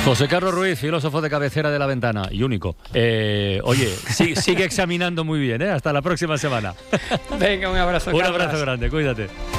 José Carlos Ruiz, filósofo de cabecera de La Ventana y único. Oye, sigue examinando muy bien, ¿eh? Hasta la próxima semana. Venga, un abrazo. Un abrazo grande, cuídate.